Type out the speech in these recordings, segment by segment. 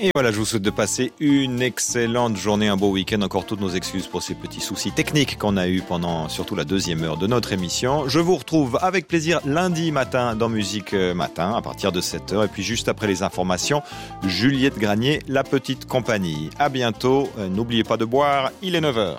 Et voilà, je vous souhaite de passer une excellente journée, un beau week-end. Encore toutes nos excuses pour ces petits soucis techniques qu'on a eu pendant surtout la deuxième heure de notre émission. Je vous retrouve avec plaisir lundi matin dans Musique Matin à partir de 7h. Et puis juste après les informations, Juliette Granier, La Petite Compagnie. À bientôt. N'oubliez pas de boire, il est 9h.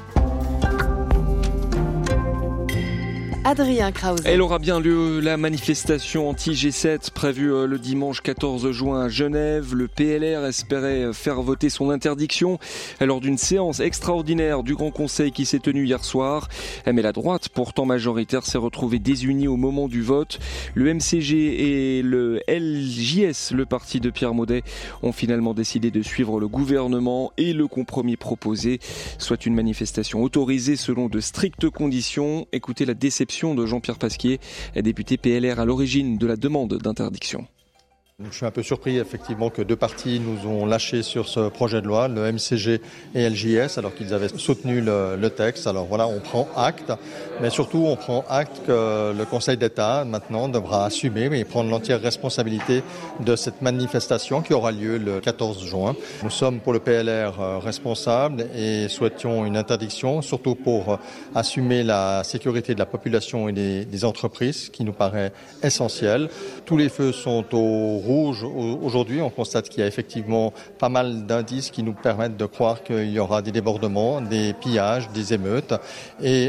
Adrien Krause. Elle aura bien lieu, la manifestation anti-G7 prévue le dimanche 14 juin à Genève. Le PLR espérait faire voter son interdiction lors d'une séance extraordinaire du Grand Conseil qui s'est tenue hier soir. Mais la droite, pourtant majoritaire, s'est retrouvée désunie au moment du vote. Le MCG et le LJS, le parti de Pierre Maudet, ont finalement décidé de suivre le gouvernement et le compromis proposé, soit une manifestation autorisée selon de strictes conditions. Écoutez la déception de Jean-Pierre Pasquier, député PLR à l'origine de la demande d'interdiction. Je suis un peu surpris effectivement que deux partis nous ont lâchés sur ce projet de loi, le MCG et LJS, alors qu'ils avaient soutenu le texte. Alors voilà, on prend acte, mais surtout on prend acte que le Conseil d'État maintenant devra assumer et prendre l'entière responsabilité de cette manifestation qui aura lieu le 14 juin. Nous sommes pour le PLR responsables et souhaitions une interdiction, surtout pour assumer la sécurité de la population et des entreprises, qui nous paraît essentielle. Tous les feux sont au rouge aujourd'hui. On constate qu'il y a effectivement pas mal d'indices qui nous permettent de croire qu'il y aura des débordements, des pillages, des émeutes. Et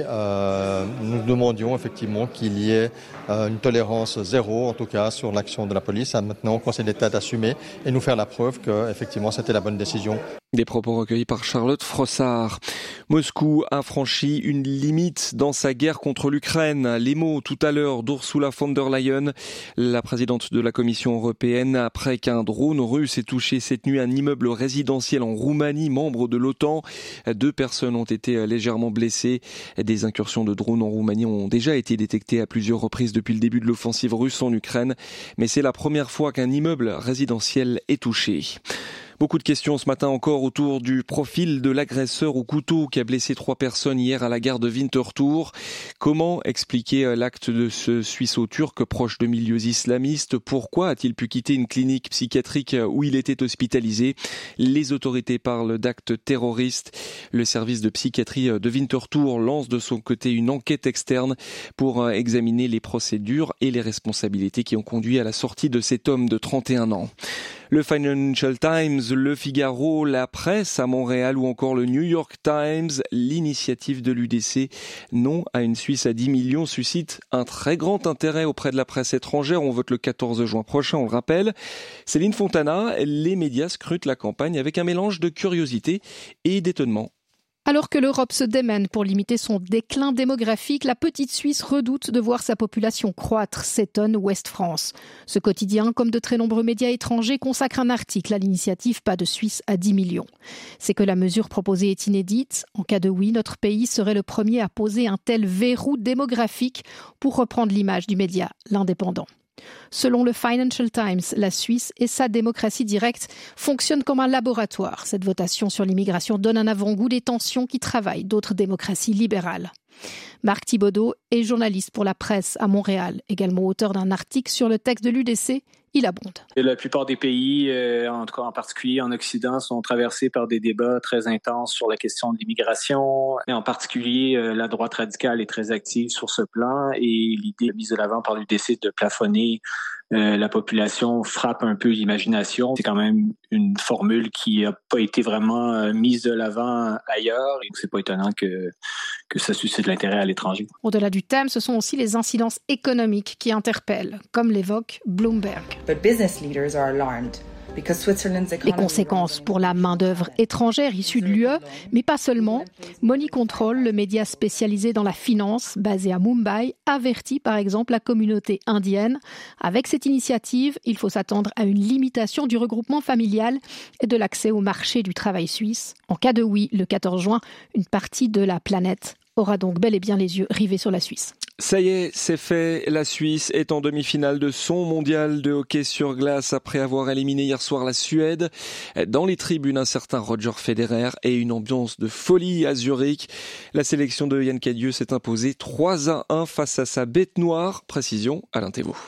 nous demandions effectivement qu'il y ait une tolérance zéro, en tout cas, sur l'action de la police. Maintenant, au Conseil d'État d'assumer et nous faire la preuve que effectivement c'était la bonne décision. Des propos recueillis par Charlotte Frossard. Moscou a franchi une limite dans sa guerre contre l'Ukraine. Les mots tout à l'heure d'Ursula von der Leyen, la présidente de la Commission européenne, après qu'un drone russe ait touché cette nuit un immeuble résidentiel en Roumanie, membre de l'OTAN. 2 personnes ont été légèrement blessées. Des incursions de drones en Roumanie ont déjà été détectées à plusieurs reprises depuis le début de l'offensive russe en Ukraine. Mais c'est la première fois qu'un immeuble résidentiel est touché. Beaucoup de questions ce matin encore autour du profil de l'agresseur au couteau qui a blessé 3 personnes hier à la gare de Winterthur. Comment expliquer l'acte de ce Suisseau-Turc proche de milieux islamistes? Pourquoi a-t-il pu quitter une clinique psychiatrique où il était hospitalisé? Les autorités parlent d'actes terroristes. Le service de psychiatrie de Winterthur lance de son côté une enquête externe pour examiner les procédures et les responsabilités qui ont conduit à la sortie de cet homme de 31 ans. Le Financial Times, le Figaro, la Presse à Montréal ou encore le New York Times, l'initiative de l'UDC Non à une Suisse à 10 millions suscite un très grand intérêt auprès de la presse étrangère. On vote le 14 juin prochain, on le rappelle. Céline Fontana, les médias scrutent la campagne avec un mélange de curiosité et d'étonnement. Alors que l'Europe se démène pour limiter son déclin démographique, la petite Suisse redoute de voir sa population croître, s'étonne Ouest France. Ce quotidien, comme de très nombreux médias étrangers, consacre un article à l'initiative Pas de Suisse à 10 millions. C'est que la mesure proposée est inédite. En cas de oui, notre pays serait le premier à poser un tel verrou démographique, pour reprendre l'image du média L'Indépendant. Selon le Financial Times, la Suisse et sa démocratie directe fonctionnent comme un laboratoire. Cette votation sur l'immigration donne un avant-goût des tensions qui travaillent d'autres démocraties libérales. Marc Thibaudot est journaliste pour la Presse à Montréal, également auteur d'un article sur le texte de l'UDC. Il abonde. La plupart des pays, en tout cas en particulier en Occident, sont traversés par des débats très intenses sur la question de l'immigration. Et en particulier, la droite radicale est très active sur ce plan et l'idée mise de l'avant par l'UDC de plafonner la population frappe un peu l'imagination. C'est quand même une formule qui n'a pas été vraiment mise de l'avant ailleurs. Et c'est pas étonnant que ça suscite l'intérêt à l'étranger. Au-delà du thème, ce sont aussi les incidences économiques qui interpellent, comme l'évoque Bloomberg. Les conséquences pour la main-d'œuvre étrangère issue de l'UE, mais pas seulement. Money Control, le média spécialisé dans la finance, basé à Mumbai, avertit par exemple la communauté indienne. Avec cette initiative, il faut s'attendre à une limitation du regroupement familial et de l'accès au marché du travail suisse. En cas de oui, le 14 juin, une partie de la planète aura donc bel et bien les yeux rivés sur la Suisse. Ça y est, c'est fait. La Suisse est en demi-finale de son mondial de hockey sur glace après avoir éliminé hier soir la Suède. Dans les tribunes, un certain Roger Federer et une ambiance de folie à Zurich. La sélection de Yann Cadieux s'est imposée 3-1 face à sa bête noire. Précision, Alain Thévaux.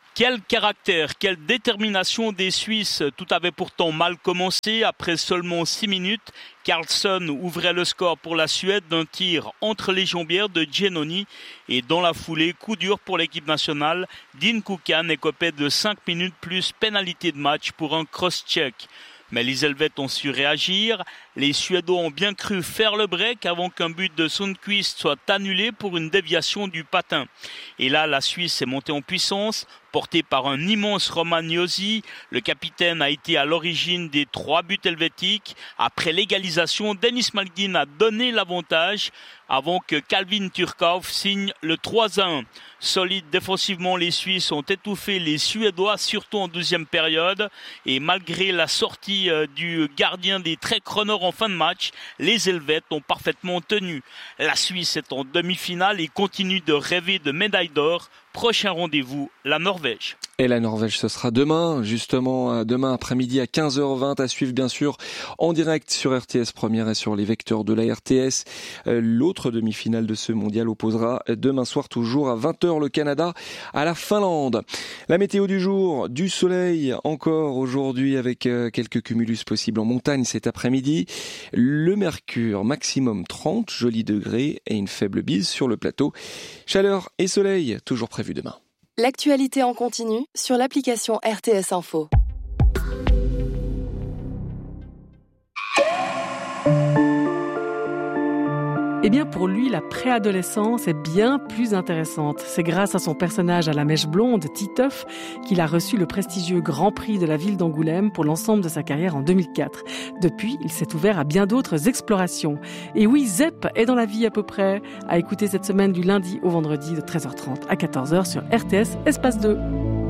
Quel caractère, quelle détermination des Suisses. Tout avait pourtant mal commencé. Après seulement 6 minutes, Carlsson ouvrait le score pour la Suède d'un tir entre les jambières de Giannoni. Et dans la foulée, coup dur pour l'équipe nationale. Dean Kukan écopait de 5 minutes plus pénalité de match pour un cross-check. Mais les Helvètes ont su réagir. Les Suédois ont bien cru faire le break avant qu'un but de Sundqvist soit annulé pour une déviation du patin. Et là, la Suisse est montée en puissance, portée par un immense Roman Josi. Le capitaine a été à l'origine des 3 buts helvétiques. Après l'égalisation, Dennis Malgin a donné l'avantage avant que Calvin Turkov signe le 3-1. Solides défensivement, les Suisses ont étouffé les Suédois, surtout en deuxième période. Et malgré la sortie du gardien des Trek Runners en fin de match, les Helvètes ont parfaitement tenu. La Suisse est en demi-finale et continue de rêver de médaille d'or. Prochain rendez-vous, la Norvège. Et la Norvège, ce sera demain, justement, demain après-midi à 15h20, à suivre bien sûr en direct sur RTS Première et sur les vecteurs de la RTS. L'autre demi-finale de ce mondial opposera demain soir toujours à 20h le Canada à la Finlande. La météo du jour, du soleil encore aujourd'hui avec quelques cumulus possibles en montagne cet après-midi. Le mercure maximum 30 jolis degrés et une faible bise sur le plateau. Chaleur et soleil toujours prévu demain. L'actualité en continu sur l'application RTS Info. Eh bien pour lui, la préadolescence est bien plus intéressante. C'est grâce à son personnage à la mèche blonde, Titeuf, qu'il a reçu le prestigieux Grand Prix de la ville d'Angoulême pour l'ensemble de sa carrière en 2004. Depuis, il s'est ouvert à bien d'autres explorations. Et oui, Zep est dans la vie à peu près. À écouter cette semaine du lundi au vendredi de 13h30 à 14h sur RTS Espace 2.